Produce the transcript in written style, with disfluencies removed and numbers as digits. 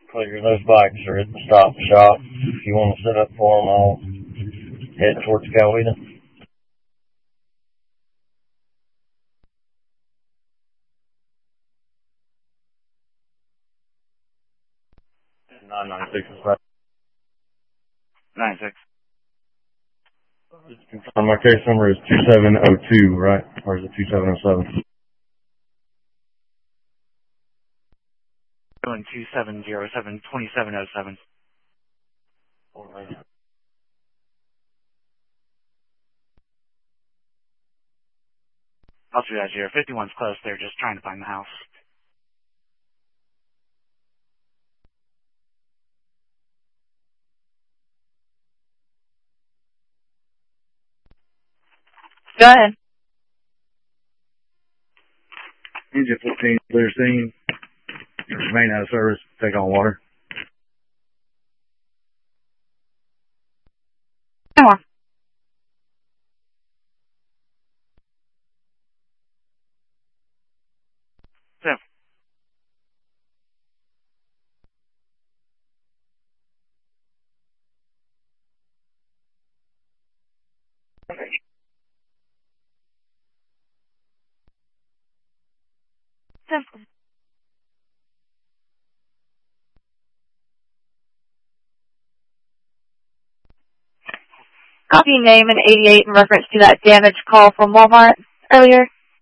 Clear, those bikes are at the stop shop. If you want to set up for them, I'll head towards Coweta. 996 is right. 96. Just confirm my case number is 2702, right? Or is it 2707? Going 2707, 2707. I'll do that here. 51's close. They're just trying to find the house. Go ahead. Engine 15, clear scene. Remain out of service. Take on water. Come on. So. Simple. Copy name and 88 in reference to that damaged call from Walmart earlier.